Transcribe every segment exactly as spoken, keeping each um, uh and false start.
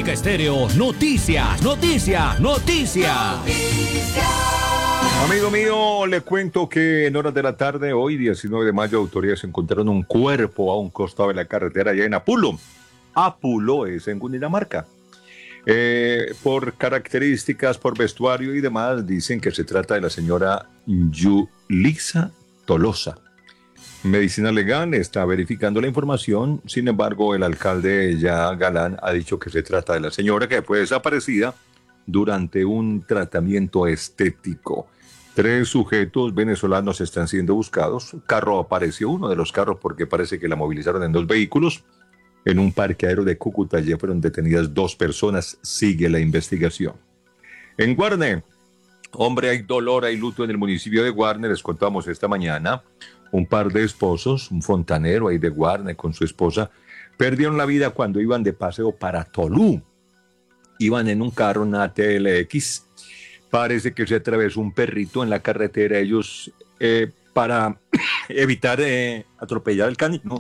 Omega Estéreo, noticias, noticias, noticias. Amigo mío, le cuento que en horas de la tarde, hoy diecinueve de mayo, autoridades encontraron un cuerpo a un costado de la carretera allá en Apulo. Apulo es en Cundinamarca. Eh, por características, por vestuario y demás, dicen que se trata de la señora Yulisa Tolosa. Medicina Legal está verificando la información, sin embargo, el alcalde ya Galán ha dicho que se trata de la señora que fue desaparecida durante un tratamiento estético. Tres sujetos venezolanos están siendo buscados. Carro apareció, uno de los carros, porque parece que la movilizaron en dos vehículos. En un parqueadero de Cúcuta ya fueron detenidas dos personas. Sigue la investigación. En Guarne, hombre, hay dolor, hay luto en el municipio de Guarne. Les contamos esta mañana. Un par de esposos, un fontanero ahí de Guarne con su esposa, perdieron la vida cuando iban de paseo para Tolú. Iban en un carro, una T L X. Parece que se atravesó un perrito en la carretera. Ellos, eh, para evitar eh, atropellar al canino,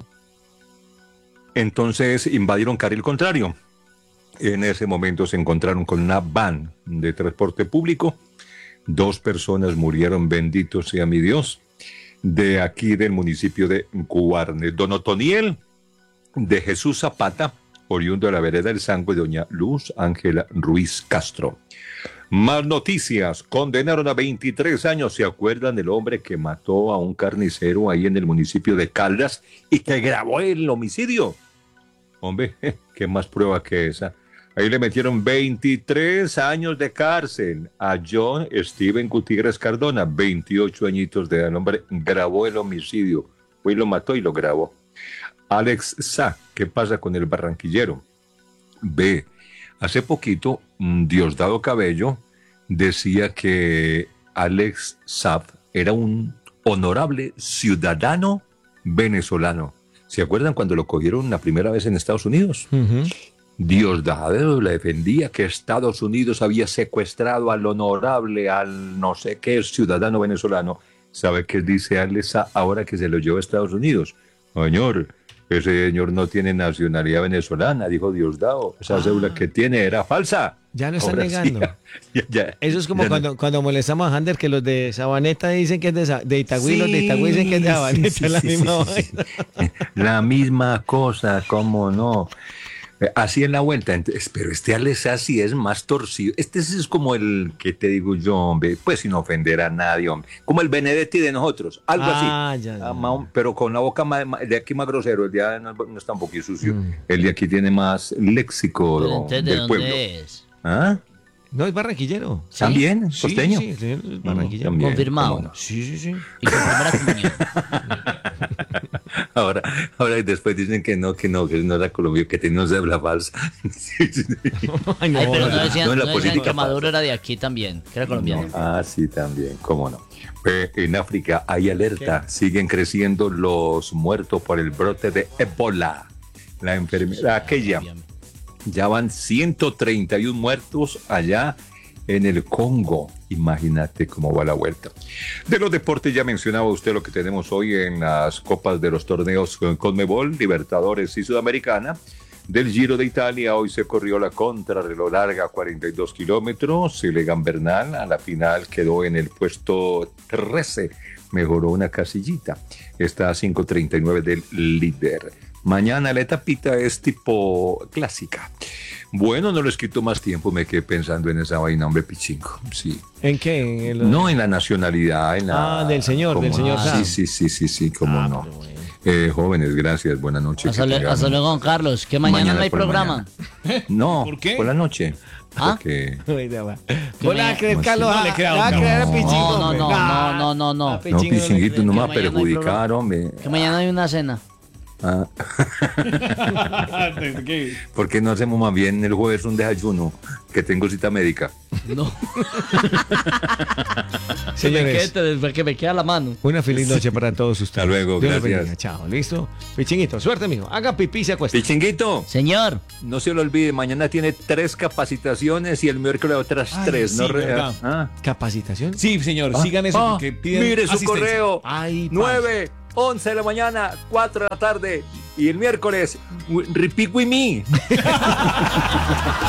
entonces invadieron carril contrario. En ese momento se encontraron con una van de transporte público. Dos personas murieron, bendito sea mi Dios, de aquí del municipio de Guarne. Don Otoniel de Jesús Zapata, oriundo de la vereda del Sangre, de doña Luz Ángela Ruiz Castro. Más noticias. Condenaron a veintitrés años. ¿Se acuerdan del hombre que mató a un carnicero ahí en el municipio de Caldas y que grabó el homicidio? Hombre, ¿qué más prueba que esa? Ahí le metieron veintitrés años de cárcel a John Steven Gutiérrez Cardona, veintiocho añitos de edad. El hombre grabó el homicidio. Hoy lo mató y lo grabó. Alex Sá, ¿qué pasa con el barranquillero? B. Hace poquito, Diosdado Cabello decía que Alex Saab era un honorable ciudadano venezolano. ¿Se acuerdan cuando lo cogieron la primera vez en Estados Unidos? Uh-huh. Diosdado le defendía que Estados Unidos había secuestrado al honorable, al no sé qué ciudadano venezolano. ¿Sabe qué dice Alex Saab ahora que se lo llevó a Estados Unidos? Señor, ese señor no tiene nacionalidad venezolana, dijo Diosdado. Esa ah. cédula que tiene era falsa. Ya no están ahora negando. Sí, ya, ya, Eso es como cuando, no. cuando molestamos a Hander, que los de Sabaneta dicen que es de, de Itagüí, sí, los de Itagüí dicen que es de Sabaneta. Sí, sí, la, sí, misma sí, sí, sí. La misma cosa, cómo no. Así en la vuelta, entonces, pero este Alex así es más torcido. Este es como el que te digo yo, hombre, pues sin ofender a nadie, hombre. Como el Benedetti de nosotros, algo ah, así. Ya, ya. Ah, pero con la boca más, de aquí más grosero, el de allá no, no está un poquito sucio. Mm. El de aquí tiene más léxico do, del ¿de pueblo. Dónde es? ¿Ah? No, es barranquillero. ¿Sí? ¿También? ¿Costeño? Sí, sí, es barranquillero. Mm, confirmado. No? Sí, sí, sí. Y con primera comunión. Ahora, ahora después dicen que no, que no, que no era colombiano, que tenía una cédula falsa. Sí, sí. Ay, no, Ay, pero no decían, no, no decían que Maduro era de aquí también, que era colombiano. No, ah, sí, también, cómo no. Eh, en África hay alerta, ¿qué? Siguen creciendo los muertos por el brote de Ébola, la enfermedad aquella. Ya van ciento treinta y uno muertos allá en el Congo. Imagínate cómo va la vuelta. De los deportes, ya mencionaba usted lo que tenemos hoy en las copas de los torneos Conmebol, Libertadores y Sudamericana. Del Giro de Italia, hoy se corrió la contrarreloj larga, cuarenta y dos kilómetros. Egan Bernal a la final quedó en el puesto trece, mejoró una casillita. Está a cinco treinta y nueve del líder. Mañana la etapita es tipo clásica. Bueno, no les quito más tiempo, me quedé pensando en esa vaina, hombre, pichingo. Sí. ¿En qué? ¿En el... No, en la nacionalidad. En la... Ah, del señor, como... del señor ah, sí, sí, sí, sí, sí, cómo ah, no. Bueno. Eh, jóvenes, gracias, buenas noches. Hasta, le, hasta luego, don Carlos, que mañana, mañana no hay programa. Mañana. No, ¿por qué? Por la noche. ¿Ah? Porque... Hola, ¿crees, Carlos? No, le creas a Pichingo. No, no, no, no, no, no. No, Pichinguito no me va a perjudicar, hombre. Que mañana hay una cena. Ah. ¿Por qué no hacemos más bien el jueves un desayuno? Que tengo cita médica. No. Señores, que, que me queda la mano. Una feliz noche para todos ustedes. Hasta luego, Dios gracias. Chao, listo. Pichinguito, suerte, mijo. Haga pipí y se acuesta. Pichinguito. Señor. No se lo olvide, mañana tiene tres capacitaciones y el miércoles otras Ay, tres. Sí, ¿no? ¿Ah? ¿Capacitación? Sí, señor, ah, sigan eso. Ah, porque piden mire su asistencia. correo. Ay, nueve, once de la mañana, cuatro de la tarde. Y el miércoles, repeat with me.